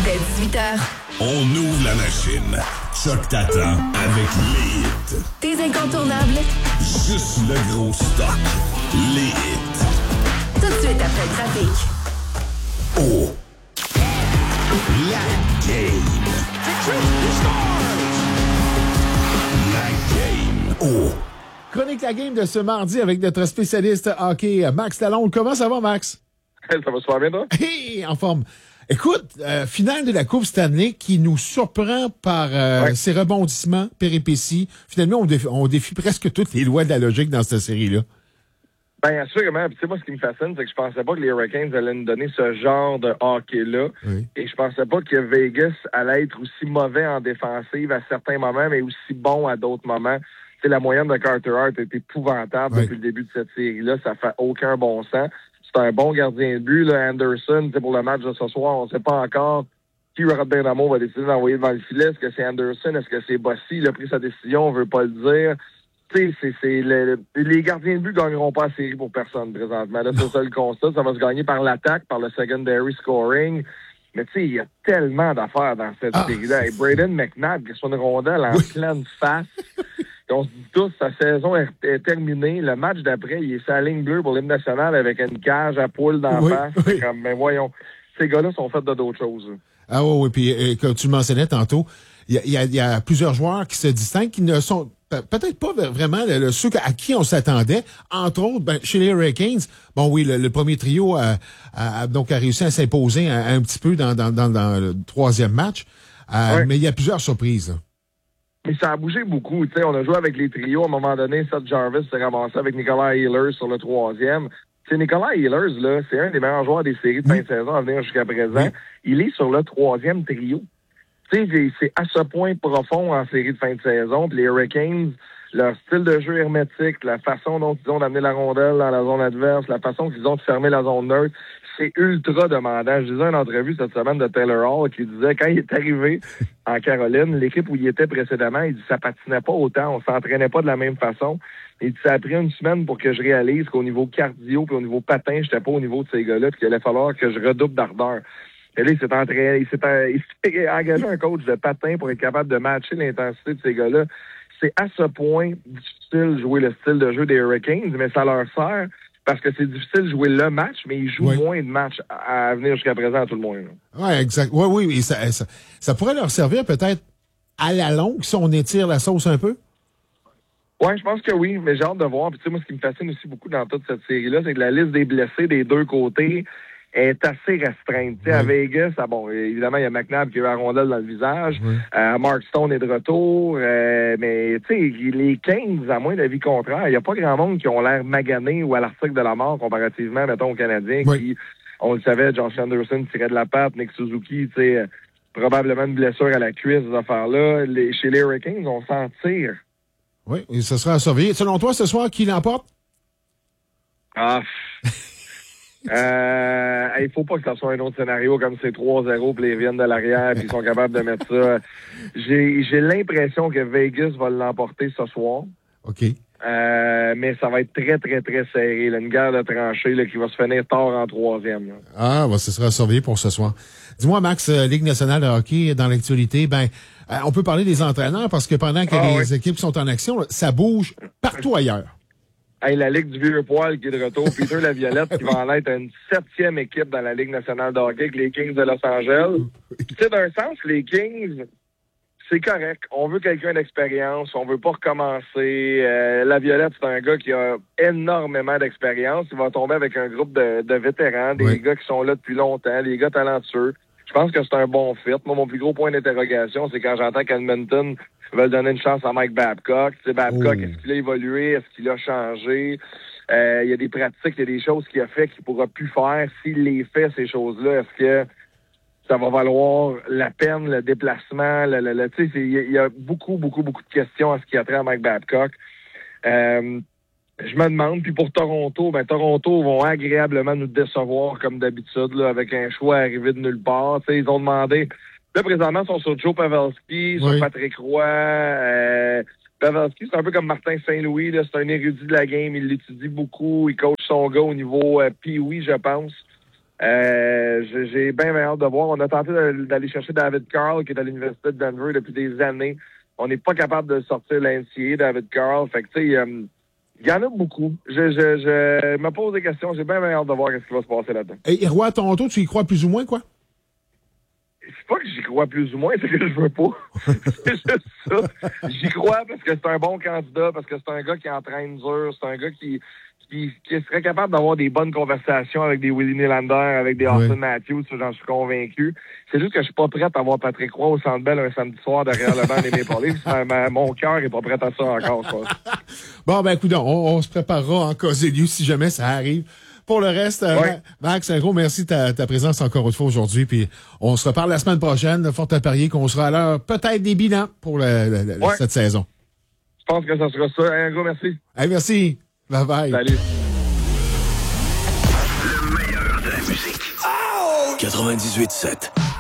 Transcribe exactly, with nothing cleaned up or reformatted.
Dès dix-huit heures. On ouvre la machine. Choc t'attend avec les hits. Tes incontournables. Juste le gros stock. Les hits. Tout de suite après le trafic. Oh. La game. La game. Oh. Chronique la game de ce mardi avec notre spécialiste hockey, Max Lalonde. Comment ça va, Max? Ça va super bien, toi? Hey, en forme. Écoute, euh, finale de la Coupe Stanley qui nous surprend par euh, ouais. ses rebondissements, péripéties. Finalement, on défie, on défie presque toutes les lois de la logique dans cette série-là. Bien, assurément. Puis, tu sais, moi, ce qui me fascine, c'est que je pensais pas que les Hurricanes allaient nous donner ce genre de hockey-là. Oui. Et je pensais pas que Vegas allait être aussi mauvais en défensive à certains moments, mais aussi bon à d'autres moments. Tu sais, la moyenne de Carter Hart est épouvantable oui. depuis le début de cette série-là. Ça fait aucun bon sens. C'est un bon gardien de but, là, Anderson. Pour le match de ce soir, on ne sait pas encore qui Robert Benamo va décider d'envoyer devant le filet. Est-ce que c'est Anderson? Est-ce que c'est Bossy? Il a pris sa décision, on ne veut pas le dire. Tu sais, c'est, c'est le, les gardiens de but ne gagneront pas la série pour personne présentement. Là, c'est ça le constat. Ça va se gagner par l'attaque, par le secondary scoring. Mais tu sais, il y a tellement d'affaires dans cette ah, série-là. Et Braden McNabb, qui est sur une rondelle en oui. pleine face. On se dit tous, sa saison est, est terminée. Le match d'après, il est sur la ligne bleue pour l'hymne national avec une cage à poule d'en oui, face. Oui. Comme, mais voyons, ces gars-là sont faits de d'autres choses. Ah oui, oui. Puis, euh, comme tu le mentionnais tantôt, il y a, y, a, y a plusieurs joueurs qui se distinguent, qui ne sont peut-être pas vraiment le, le, ceux à qui on s'attendait. Entre autres, ben, chez les Hurricanes, bon oui, le, le premier trio a, a, donc a réussi à s'imposer un, un petit peu dans, dans, dans, dans le troisième match. Euh, oui. Mais il y a plusieurs surprises. Là. Mais ça a bougé beaucoup. Tu sais, on a joué avec les trios. À un moment donné, Seth Jarvis s'est ramassé avec Nicolas Ehlers sur le troisième. C'est Nicolas Ehlers, là, c'est un des meilleurs joueurs des séries de fin de saison à venir jusqu'à présent. Oui. Il est sur le troisième trio. Tu sais, c'est à ce point profond en série de fin de saison. Puis les Hurricanes, leur style de jeu hermétique, la façon dont ils ont d'amener la rondelle dans la zone adverse, la façon qu'ils ont de fermer la zone neutre, c'est ultra demandant. Je disais une entrevue cette semaine de Taylor Hall qui disait quand il est arrivé en Caroline, l'équipe où il était précédemment, il dit ça patinait pas autant, on s'entraînait pas de la même façon. Il dit ça a pris une semaine pour que je réalise qu'au niveau cardio puis au niveau patin, j'étais pas au niveau de ces gars-là, puis qu'il allait falloir que je redouble d'ardeur. Et là, il s'est entraîné, il s'est, il s'est engagé un coach de patin pour être capable de matcher l'intensité de ces gars-là. C'est à ce point difficile de jouer le style de jeu des Hurricanes, mais ça leur sert parce que c'est difficile de jouer le match, mais ils jouent oui. moins de matchs à venir jusqu'à présent à tout le monde. Oui, exact. Oui, oui, et ça, ça, ça pourrait leur servir peut-être à la longue si on étire la sauce un peu? Oui, je pense que oui, mais j'ai hâte de voir. Puis tu sais, moi, ce qui me fascine aussi beaucoup dans toute cette série-là, c'est que la liste des blessés des deux côtés est assez restreinte. Oui. À Vegas, ah bon, évidemment, il y a McNabb qui a eu la rondelle dans le visage. Oui. Euh, Mark Stone est de retour. Euh, mais, tu sais, les Kings, à moins d'avis contraire, il n'y a pas grand monde qui ont l'air magané ou à l'article de la mort comparativement, mettons, aux Canadiens oui. qui, on le savait, Josh Anderson tirait de la patte, Nick Suzuki, tu sais, euh, probablement une blessure à la cuisse, ces affaires-là. Les, chez les Hurricanes, on s'en tire. Oui, et ce sera à surveiller. Selon toi, ce soir, qui l'emporte? Ah... Euh, il faut pas que ça soit un autre scénario comme c'est trois zéro puis ils viennent de l'arrière puis ils sont capables de mettre ça. J'ai, j'ai l'impression que Vegas va l'emporter ce soir. OK. Euh, mais ça va être très, très, très serré. Là, une guerre de tranchées là, qui va se finir tard en troisième. Là. Ah, bah, ce sera surveillé pour ce soir. Dis-moi, Max, euh, Ligue nationale de hockey, dans l'actualité, ben, euh, on peut parler des entraîneurs parce que pendant que ah, les oui. équipes sont en action, là, ça bouge partout ailleurs. Hey, la Ligue du vieux poil qui est de retour. Peter Laviolette qui va en être une septième équipe dans la Ligue nationale de hockey avec les Kings de Los Angeles. Tu sais, d'un sens, les Kings, c'est correct. On veut quelqu'un d'expérience. On veut pas recommencer. Euh, Laviolette, c'est un gars qui a énormément d'expérience. Il va tomber avec un groupe de, de vétérans, des oui. gars qui sont là depuis longtemps, des gars talentueux. Je pense que c'est un bon fit. Moi, mon plus gros point d'interrogation, c'est quand j'entends qu'Edmonton veulent donner une chance à Mike Babcock. Tu sais, Babcock, oh. est-ce qu'il a évolué? Est-ce qu'il a changé? Euh, il y a des pratiques, il y a des choses qu'il a fait qu'il pourra plus faire. S'il les fait, ces choses-là, est-ce que ça va valoir la peine, le déplacement? Le, le, le, tu sais, il y, y a beaucoup, beaucoup, beaucoup de questions à ce qui a trait à Mike Babcock. Euh, je me demande, puis pour Toronto, ben Toronto vont agréablement nous décevoir comme d'habitude, là, avec un choix arrivé de nulle part. Tu sais, ils ont demandé... Là, présentement, ils sont sur Joe Pavelski, sur oui. Patrick Roy. Euh, Pavelski, c'est un peu comme Martin Saint-Louis. Là, c'est un érudit de la game. Il l'étudie beaucoup. Il coach son gars au niveau euh, Pee-Wee, je pense. Euh, j'ai, j'ai bien, bien hâte de voir. On a tenté de- d'aller chercher David Carl, qui est à l'Université de Denver depuis des années. On n'est pas capable de sortir l'N C A A, David Carl. Fait que, tu sais, euh, il y en a beaucoup. Je, je, je me pose des questions. J'ai bien, bien hâte de voir ce qui va se passer là-dedans. Et Roy, à Toronto, tu y crois plus ou moins, quoi? C'est pas que j'y crois plus ou moins, c'est que je veux pas. C'est juste ça. J'y crois parce que c'est un bon candidat, parce que c'est un gars qui entraîne dur, c'est un gars qui, qui, qui serait capable d'avoir des bonnes conversations avec des Willie Nylander, avec des Austin Oui. Matthews, ça, j'en suis convaincu. C'est juste que je suis pas prête à voir Patrick Roy au Centre Bell un samedi soir derrière le banc des Maple Leafs. Ma- ma- Mon cœur est pas prêt à ça encore, je pense. Bon, ben, écoute, on, on se préparera en cas et lieu si jamais ça arrive. Pour le reste, euh, Ouais. Max, un gros merci de ta, ta présence encore une fois aujourd'hui. Puis on se reparle la semaine prochaine. Fort à parier qu'on sera à l'heure peut-être des bilans pour le- le- le- Ouais. cette saison. Je pense que ça sera ça. Un gros merci. Hey, merci. Bye bye. Salut. quatre-vingt-dix-huit sept